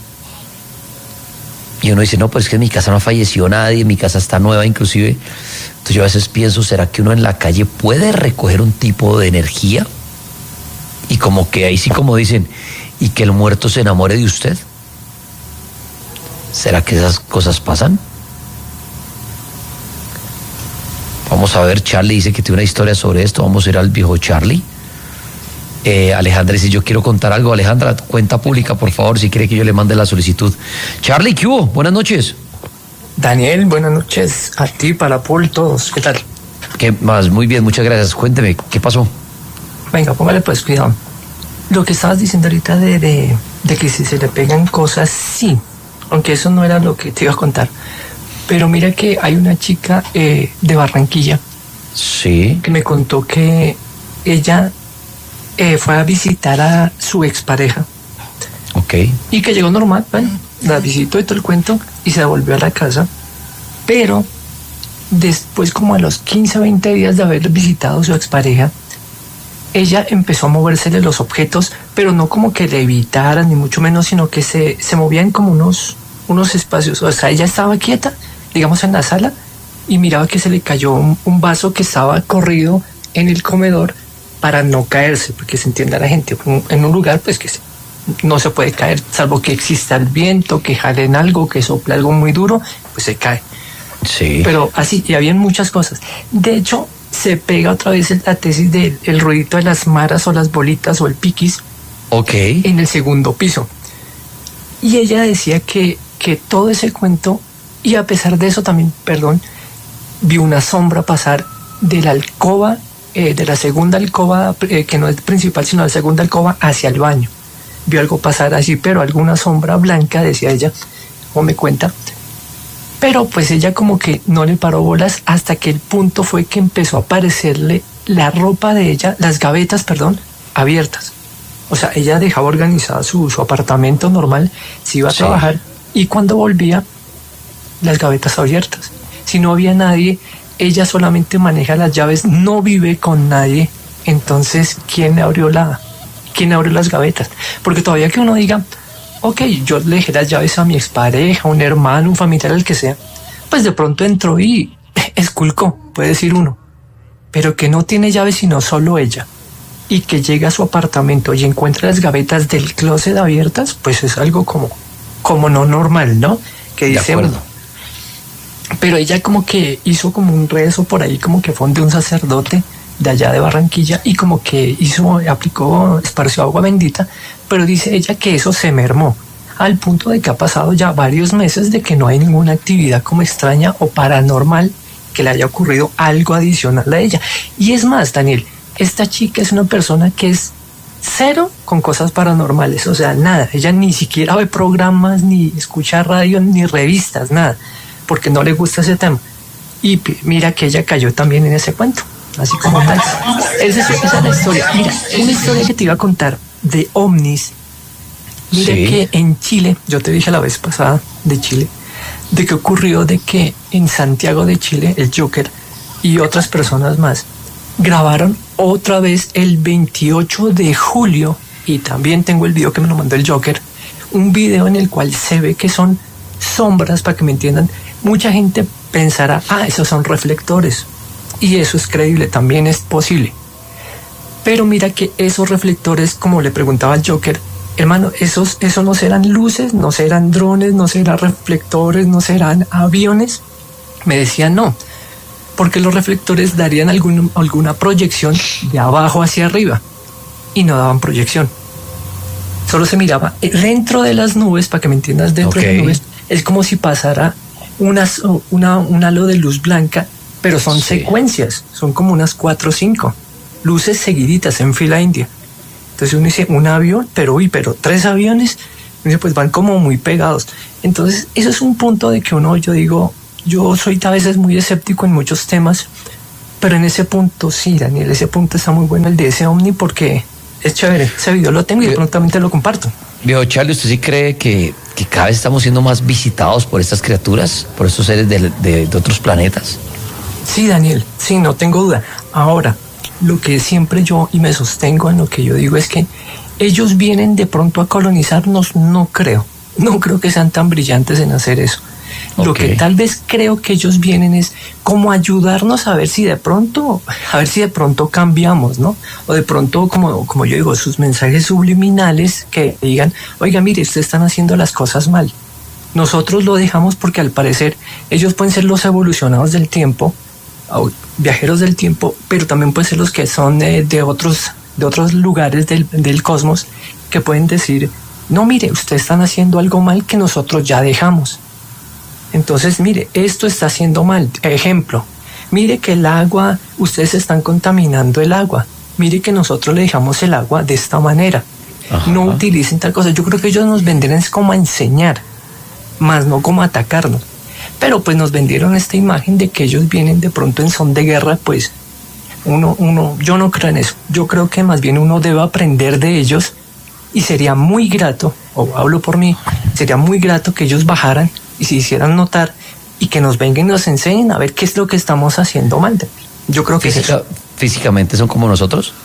Y uno dice, no, pues es que en mi casa no falleció nadie, mi casa está nueva inclusive. Entonces yo a veces pienso, ¿será que uno en la calle puede recoger un tipo de energía? Y como que ahí sí, como dicen, y que el muerto se enamore de usted. ¿Será que esas cosas pasan? Vamos a ver, Charlie dice que tiene una historia sobre esto. Vamos a ir al viejo Charlie. Alejandra dice, yo quiero contar algo. Alejandra, cuenta pública, por favor, si quiere que yo le mande la solicitud. Charlie, ¿qué hubo? Buenas noches. Daniel, buenas noches a ti, para Paul, todos. ¿Qué tal? ¿Qué más? Muy bien, muchas gracias. Cuénteme, ¿qué pasó? Venga, póngale pues cuidado. Lo que estabas diciendo ahorita de que si se le pegan cosas, sí. Aunque eso no era lo que te iba a contar. Pero mira que hay una chica de Barranquilla. Sí. Que me contó que ella fue a visitar a su expareja. Ok. Y que llegó normal, bueno, la visitó y todo el cuento y se devolvió a la casa. Pero después, como a los 15 o 20 días de haber visitado a su expareja, ella empezó a movérsele los objetos, pero no como que le evitaran, ni mucho menos, sino que se movían como unos espacios. O sea, ella estaba quieta, digamos, en la sala, y miraba que se le cayó un vaso que estaba corrido en el comedor para no caerse, porque se entienda la gente, en un lugar pues que no se puede caer, salvo que exista el viento, que jale en algo, que sople algo muy duro, pues se cae. Sí. Pero así, y habían muchas cosas. De hecho, se pega otra vez la tesis del ruidito de las maras o las bolitas o el piquis. Ok. En el segundo piso. Y ella decía que todo ese cuento, y a pesar de eso también, vio una sombra pasar de la alcoba, de la segunda alcoba, que no es principal, sino la segunda alcoba, hacia el baño. Vio algo pasar así, pero alguna sombra blanca, decía ella, o me cuenta, Pero pues ella como que no le paró bolas hasta que el punto fue que empezó a aparecerle la ropa de ella, las gavetas, perdón, abiertas. O sea, ella dejaba organizada su apartamento normal, se iba a trabajar y cuando volvía, las gavetas abiertas. Si no había nadie, ella solamente maneja las llaves, no vive con nadie. Entonces, ¿quién abrió las gavetas? Porque todavía que uno diga, ok, yo le dejé las llaves a mi expareja, un hermano, un familiar, el que sea, pues de pronto entró y esculcó, puede decir uno. Pero que no tiene llaves sino solo ella, y que llega a su apartamento y encuentra las gavetas del closet abiertas, pues es algo como no normal, ¿no? Que dice uno. Pero ella como que hizo como un rezo por ahí, como que fue de un sacerdote de allá de Barranquilla y como que esparció agua bendita, pero dice ella que eso se mermó al punto de que ha pasado ya varios meses de que no hay ninguna actividad como extraña o paranormal que le haya ocurrido algo adicional a ella. Y es más, Daniel, esta chica es una persona que es cero con cosas paranormales, o sea, nada, ella ni siquiera ve programas, ni escucha radio, ni revistas, nada, porque no le gusta ese tema. Y mira que ella cayó también en ese cuento. Así como tal. Esa es la historia. Mira, una historia que te iba a contar de ovnis. Mira que en Chile, yo te dije la vez pasada de Chile, de que ocurrió de que en Santiago de Chile, el Joker y otras personas más grabaron otra vez el 28 de julio, y también tengo el video que me lo mandó el Joker, un video en el cual se ve que son sombras, para que me entiendan. Mucha gente pensará, esos son reflectores. Y eso es creíble, también es posible. Pero mira que esos reflectores, como le preguntaba al Joker, hermano, esos no serán luces, no serán drones, no serán reflectores, no serán aviones. Me decían no, porque los reflectores darían alguna proyección de abajo hacia arriba y no daban proyección. Solo se miraba dentro de las nubes, para que me entiendas, dentro de las nubes, es como si pasara un halo de luz blanca, pero son secuencias, son como unas 4 o 5 luces seguiditas en fila india. Entonces uno dice, un avión, pero 3 aviones, uno dice, pues van como muy pegados. Entonces eso es un punto de que yo digo, yo soy a veces muy escéptico en muchos temas, pero en ese punto sí, Daniel, ese punto está muy bueno, el de ese ovni, porque es chévere. Ese video lo tengo y prontamente lo comparto. Viejo Charlie, ¿usted sí cree que cada vez estamos siendo más visitados por estas criaturas, por estos seres de otros planetas? Sí, Daniel, sí, no tengo duda. Ahora, lo que siempre yo, y me sostengo en lo que yo digo, es que ellos vienen de pronto a colonizarnos, no creo que sean tan brillantes en hacer eso. Lo que tal vez creo que ellos vienen es como ayudarnos a ver si de pronto cambiamos, ¿no? O de pronto, como yo digo, sus mensajes subliminales que digan, oiga, mire, ustedes están haciendo las cosas mal. Nosotros lo dejamos porque al parecer ellos pueden ser los evolucionados del tiempo, viajeros del tiempo, pero también pueden ser los que son de otros lugares del cosmos, que pueden decir, no, mire, ustedes están haciendo algo mal que nosotros ya dejamos. Entonces, mire, esto está haciendo mal. Ejemplo, mire que el agua, ustedes están contaminando el agua. Mire que nosotros le dejamos el agua de esta manera. Ajá. No utilicen tal cosa. Yo creo que ellos nos vendieron es como a enseñar, más no como a atacarnos. Pero pues nos vendieron esta imagen de que ellos vienen de pronto en son de guerra, pues yo no creo en eso. Yo creo que más bien uno debe aprender de ellos, y sería muy grato, o hablo por mí, sería muy grato que ellos bajaran y se hicieran notar y que nos vengan y nos enseñen a ver qué es lo que estamos haciendo mal. Yo creo que ¿Físicamente son como nosotros?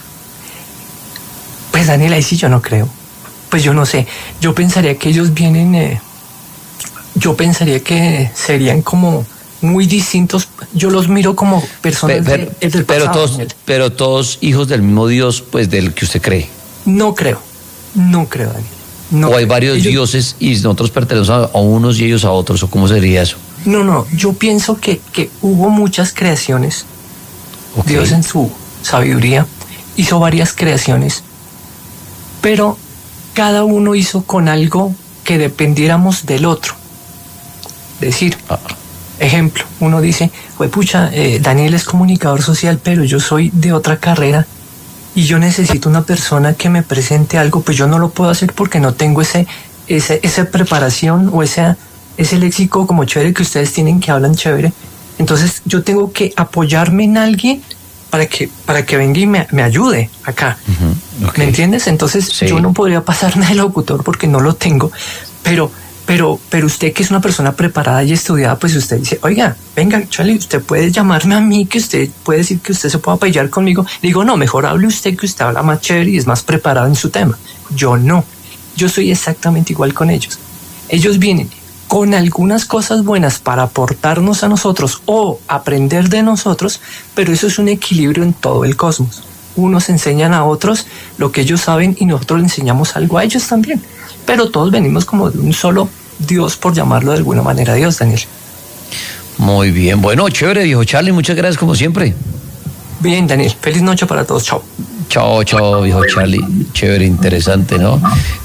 Pues Daniel, ahí sí yo no creo. Pues yo no sé. Yo pensaría que ellos vienen... yo pensaría que serían como muy distintos. Yo los miro como personas del pasado, pero todos hijos del mismo Dios, pues del que usted cree. No creo, Daniel. No, o hay varios dioses y nosotros pertenecemos a unos y ellos a otros, ¿o cómo sería eso? No, yo pienso que hubo muchas creaciones. Okay. Dios en su sabiduría hizo varias creaciones, pero cada uno hizo con algo que dependiéramos del otro. Decir, ejemplo, uno dice, pucha, Daniel es comunicador social, pero yo soy de otra carrera y yo necesito una persona que me presente algo, pues yo no lo puedo hacer porque no tengo esa preparación o esa ese léxico como chévere que ustedes tienen, que hablan chévere. Entonces yo tengo que apoyarme en alguien para que venga y me ayude acá. Okay. ¿Me entiendes? Entonces Sí. yo no podría pasarme de locutor porque no lo tengo, pero usted, que es una persona preparada y estudiada, pues usted dice, oiga, venga, Charlie, usted puede llamarme a mí, que usted puede decir que usted se puede apoyar conmigo. Digo, no, mejor hable usted, que usted habla más chévere y es más preparado en su tema. Yo no, yo soy exactamente igual con ellos. Ellos vienen con algunas cosas buenas para aportarnos a nosotros o aprender de nosotros, pero eso es un equilibrio en todo el cosmos. Unos enseñan a otros lo que ellos saben y nosotros le enseñamos algo a ellos también. Pero todos venimos como de un solo Dios, por llamarlo de alguna manera Dios, Daniel. Muy bien, bueno, chévere, viejo Charlie, muchas gracias como siempre. Bien, Daniel, feliz noche para todos, chao. Chao, viejo Charlie, chévere, interesante, ¿no?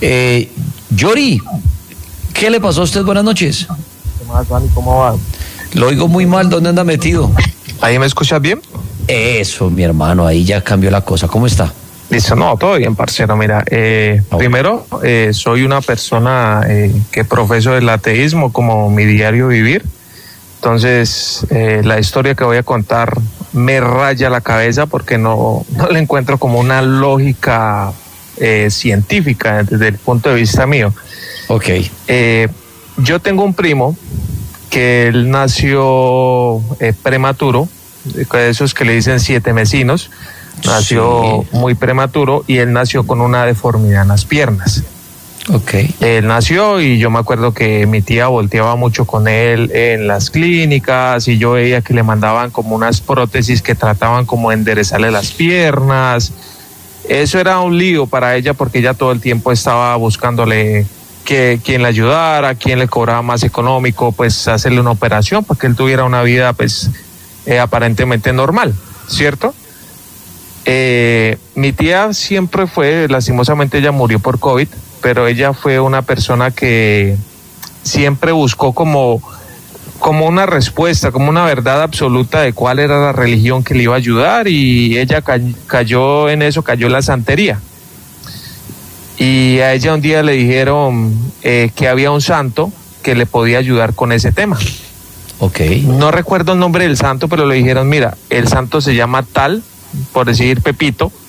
Yori, ¿qué le pasó a usted? Buenas noches. ¿Qué más, Dani? ¿Cómo va? Lo oigo muy mal, ¿dónde anda metido? ¿Ahí me escuchas bien? Eso, mi hermano, ahí ya cambió la cosa, ¿cómo está? Listo, no, todo bien, parcero. Mira, primero, soy una persona que profeso el ateísmo como mi diario vivir. Entonces, la historia que voy a contar me raya la cabeza porque no le encuentro como una lógica científica desde el punto de vista mío. Ok. Yo tengo un primo que él nació prematuro, de esos que le dicen 7 mesinos. Nació muy prematuro y él nació con una deformidad en las piernas. Ok. Él nació y yo me acuerdo que mi tía volteaba mucho con él en las clínicas y yo veía que le mandaban como unas prótesis que trataban como de enderezarle las piernas. Eso era un lío para ella porque ella todo el tiempo estaba buscándole quien le ayudara, quien le cobraba más económico, pues hacerle una operación para que él tuviera una vida pues aparentemente normal, ¿cierto? Mi tía siempre fue, lastimosamente ella murió por COVID, pero ella fue una persona que siempre buscó como una respuesta, como una verdad absoluta de cuál era la religión que le iba a ayudar, y ella cayó en eso, cayó en la santería. Y a ella un día le dijeron que había un santo que le podía ayudar con ese tema. Ok. No recuerdo el nombre del santo, pero le dijeron, mira, el santo se llama tal, por decir Pepito,